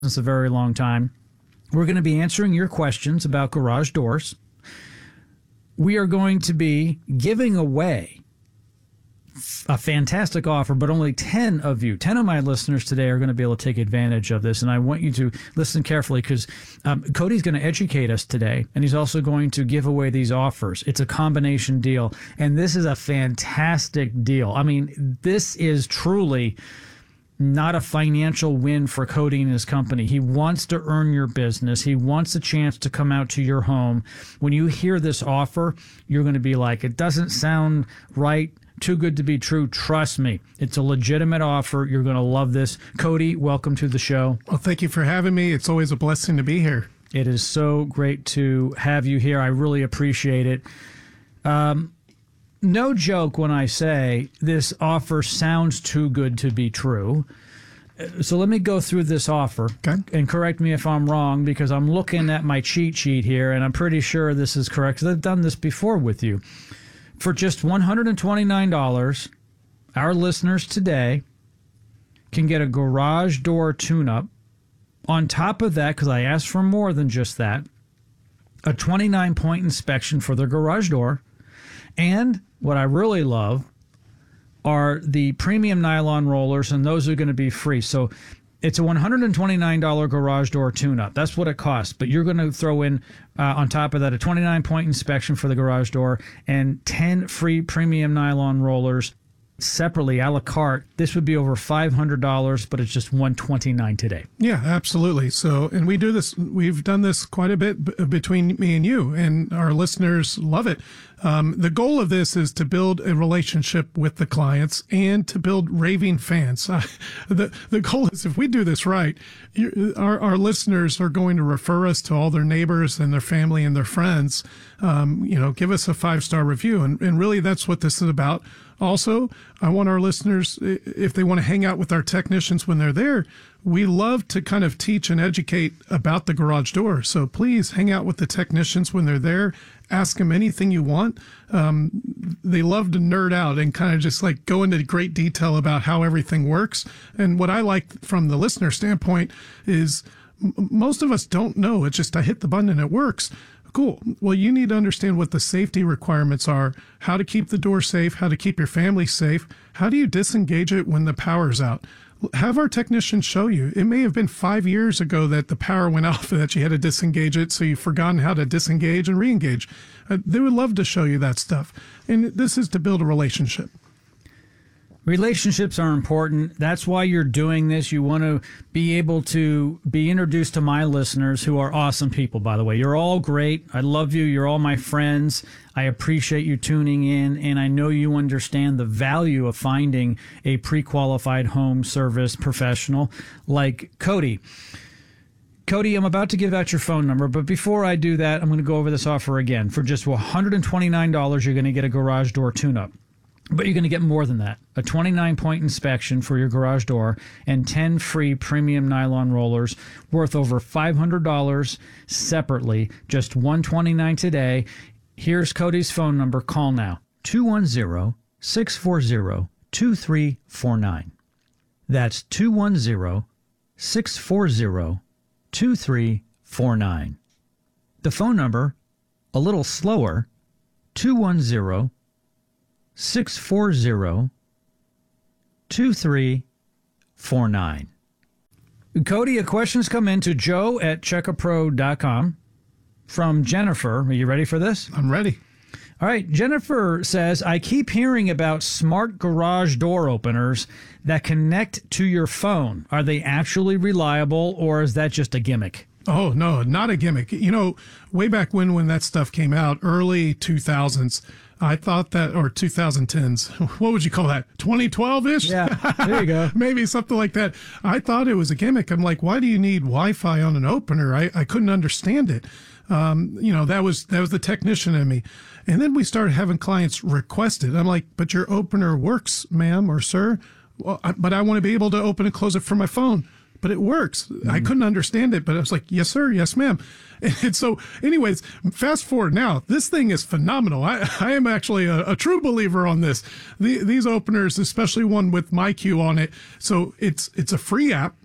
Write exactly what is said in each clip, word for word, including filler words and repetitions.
business a very long time. We're going to be answering your questions about garage doors. We are going to be giving away a fantastic offer, but only ten of you, ten of my listeners today are going to be able to take advantage of this. And I want you to listen carefully because um, Cody's going to educate us today, and he's also going to give away these offers. It's a combination deal, and this is a fantastic deal. I mean, this is truly not a financial win for Cody and his company. He wants to earn your business. He wants a chance to come out to your home. When you hear this offer, you're going to be like, it doesn't sound right. Too good to be true. Trust me. It's a legitimate offer. You're going to love this. Cody, welcome to the show. Well, thank you for having me. It's always a blessing to be here. It is so great to have you here. I really appreciate it. Um, no joke when I say this offer sounds too good to be true. So let me go through this offer. Okay. And correct me if I'm wrong, because I'm looking at my cheat sheet here, and I'm pretty sure this is correct because I've done this before with you. For just one hundred twenty-nine dollars, our listeners today can get a garage door tune-up. On top of that, because I asked for more than just that, a twenty-nine point inspection for their garage door. And what I really love are the premium nylon rollers, and those are going to be free. So it's a one hundred twenty-nine dollars garage door tune-up. That's what it costs. But you're going to throw in, uh, on top of that, a twenty-nine point inspection for the garage door and ten free premium nylon rollers separately, a la carte. This would be over five hundred dollars, but it's just one hundred twenty-nine dollars today. Yeah, absolutely. So, and we do this, we've done this quite a bit b- between me and you, and our listeners love it. Um, the goal of this is to build a relationship with the clients and to build raving fans. Uh, the the goal is, if we do this right, you, our, our listeners are going to refer us to all their neighbors and their family and their friends. Um, you know, give us a five-star review. And, and really, that's what this is about. Also, I want our listeners, if they want to hang out with our technicians when they're there, we love to kind of teach and educate about the garage door. So please hang out with the technicians when they're there. Ask them anything you want. Um, they love to nerd out and kind of just like go into great detail about how everything works. And what I like from the listener standpoint is m- most of us don't know. It's just I hit the button and it works. Cool. Well, you need to understand what the safety requirements are, how to keep the door safe, how to keep your family safe. How do you disengage it when the power's out? Have our technicians show you. It may have been five years ago that the power went off and that you had to disengage it, so you've forgotten how to disengage and re-engage. Uh, they would love to show you that stuff. And this is to build a relationship. Relationships are important. That's why you're doing this. You want to be able to be introduced to my listeners, who are awesome people, by the way. You're all great. I love you. You're all my friends. I appreciate you tuning in, and I know you understand the value of finding a pre-qualified home service professional like Cody. Cody, I'm about to give out your phone number, but before I do that, I'm going to go over this offer again. For just one hundred twenty-nine dollars, you're going to get a garage door tune-up. But you're going to get more than that. A twenty-nine point inspection for your garage door and ten free premium nylon rollers worth over five hundred dollars separately. Just one hundred twenty-nine dollars today. Here's Cody's phone number. Call now. two one zero, six four zero, two three four nine. That's two one zero, six four zero, two three four nine. The phone number, a little slower, two one zero, six four zero, two three four nine. Cody, a question's come in to joe at checkapro dot com from Jennifer. Are you ready for this? I'm ready. All right. Jennifer says, I keep hearing about smart garage door openers that connect to your phone. Are they actually reliable, or is that just a gimmick? Oh, no, not a gimmick. You know, way back when, when that stuff came out, early two thousands, I thought that, or twenty tens, what would you call that? twenty twelve-ish? Yeah, there you go. Maybe something like that. I thought it was a gimmick. I'm like, why do you need Wi-Fi on an opener? I, I couldn't understand it. Um, you know, that was, that was the technician in me. And then we started having clients request it. I'm like, but your opener works, ma'am or sir. Well, I, but I want to be able to open and close it from my phone. But it works. Mm-hmm. I couldn't understand it, but I was like, yes, sir. Yes, ma'am. And so anyways, fast forward now, this thing is phenomenal. I, I am actually a, a true believer on this. The, these openers, especially one with MyQ on it. So it's, it's a free app.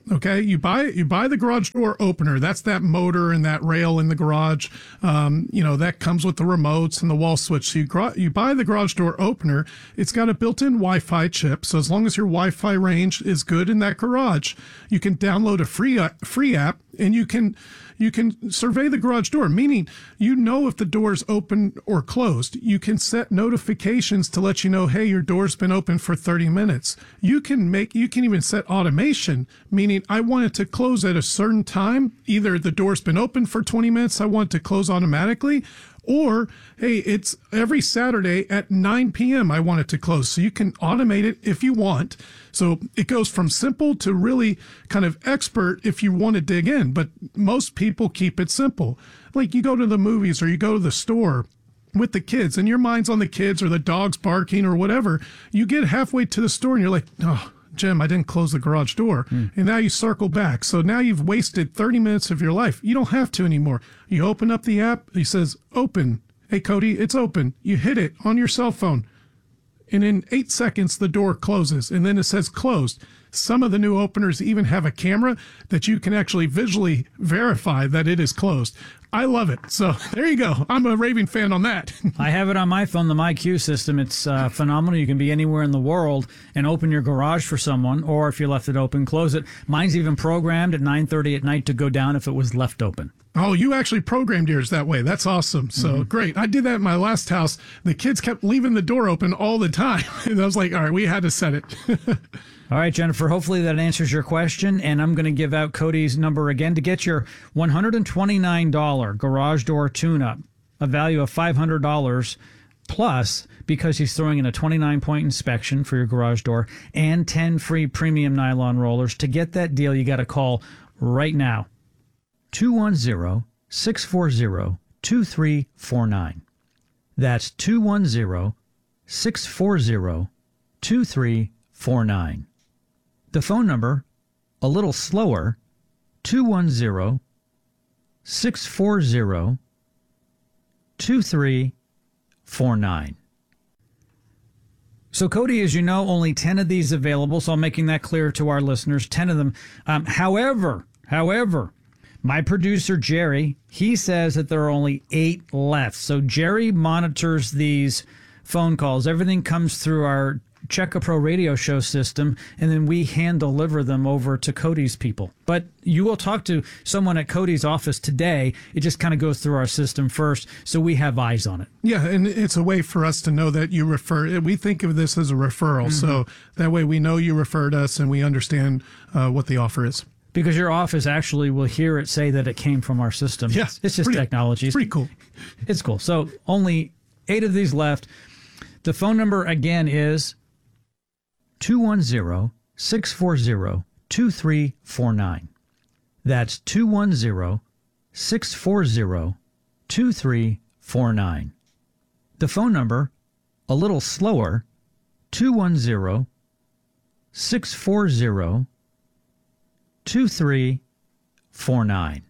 Okay, you buy you buy the garage door opener. That's that motor and that rail in the garage. Um, you know that comes with the remotes and the wall switch. So you gra- you buy the garage door opener. It's got a built-in Wi-Fi chip. So as long as your Wi-Fi range is good in that garage, you can download a free uh, free app and you can you can survey the garage door. Meaning you know if the door is open or closed. You can set notifications to let you know, hey, your door's been open for thirty minutes. You can make you can even set automation, meaning I want it to close at a certain time. Either the door's been open for twenty minutes, I want it to close automatically, or, hey, it's every Saturday at nine p.m. I want it to close. So you can automate it if you want. So it goes from simple to really kind of expert if you want to dig in. But most people keep it simple. Like you go to the movies or you go to the store with the kids and your mind's on the kids or the dog's barking or whatever. You get halfway to the store and you're like, oh, Jim, I didn't close the garage door. Mm. And now you circle back. So now you've wasted thirty minutes of your life. You don't have to anymore. You open up the app. He says, open. Hey, Cody, it's open. You hit it on your cell phone. And in eight seconds, the door closes. And then it says closed. Some of the new openers even have a camera that you can actually visually verify that it is closed. I love it. So there you go. I'm a raving fan on that. I have it on my phone, the MyQ system. It's uh, phenomenal. You can be anywhere in the world and open your garage for someone, or if you left it open, close it. Mine's even programmed at nine thirty at night to go down if it was left open. Oh, you actually programmed yours that way. That's awesome. So mm-hmm. Great. I did that in my last house. The kids kept leaving the door open all the time. And I was like, all right, we had to set it. All right, Jennifer, hopefully that answers your question. And I'm going to give out Cody's number again to get your one hundred twenty-nine dollars garage door tune-up, a value of five hundred dollars plus, because he's throwing in a twenty-nine point inspection for your garage door and ten free premium nylon rollers. To get that deal, you got to call right now. two one zero, six four zero, two three four nine. That's two one zero, six four zero, two three four nine. The phone number, a little slower, two one zero, six four zero, two three four nine. So, Cody, as you know, only ten of these available, so I'm making that clear to our listeners, ten of them. Um, however, however, my producer, Jerry, he says that there are only eight left. So Jerry monitors these phone calls. Everything comes through our Check A Pro radio show system, and then we hand deliver them over to Cody's people. But you will talk to someone at Cody's office today. It just kind of goes through our system first, so we have eyes on it. Yeah, and it's a way for us to know that you refer. We think of this as a referral, mm-hmm. so that way we know you referred us and we understand uh, what the offer is. Because your office actually will hear it say that it came from our system. Yeah, it's just pretty, technology. It's pretty cool. It's cool. So only eight of these left. The phone number again is two one zero, six four zero, two three four nine. That's two one zero, six four zero, two three four nine. The phone number, a little slower, two one zero, six four zero, two three four nine.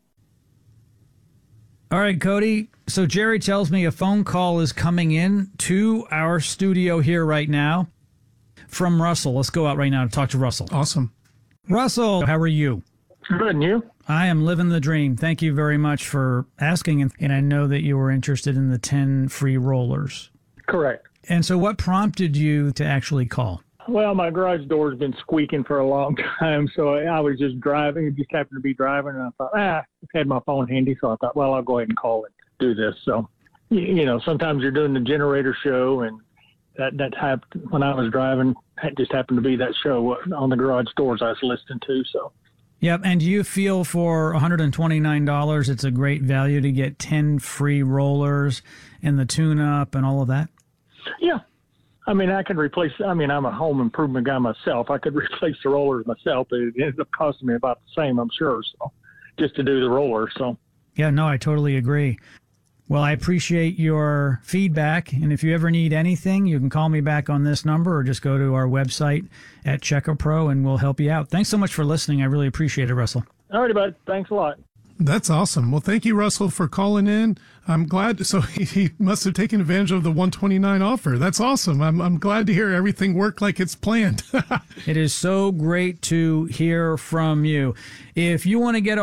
All right, Cody. So Jerry tells me a phone call is coming in to our studio here right now from Russell. Let's go out right now to talk to Russell. Awesome. Russell, how are you? Good, and you? I am living the dream. Thank you very much for asking. And, and I know that you were interested in the ten free rollers. Correct. And so what prompted you to actually call? Well, my garage door's been squeaking for a long time, so I was just driving. It just happened to be driving, and I thought, ah, I had my phone handy, so I thought, well, I'll go ahead and call and do this. So, you, you know, sometimes you're doing the generator show, and that, that happened when I was driving. It just happened to be that show on the garage doors I was listening to, so. Yep, and do you feel for one hundred twenty-nine dollars it's a great value to get ten free rollers and the tune-up and all of that? Yeah. I mean, I could replace, I mean, I'm a home improvement guy myself. I could replace the rollers myself, but it ends up costing me about the same, I'm sure, so just to do the rollers. So. Yeah, no, I totally agree. Well, I appreciate your feedback, and if you ever need anything, you can call me back on this number or just go to our website at Check A Pro, and we'll help you out. Thanks so much for listening. I really appreciate it, Russell. All right, bud. Thanks a lot. That's awesome. Well, thank you, Russell, for calling in. I'm glad. So he, he must have taken advantage of the one twenty-nine offer. That's awesome. I'm I'm glad to hear everything worked like it's planned. It is so great to hear from you. If you want to get a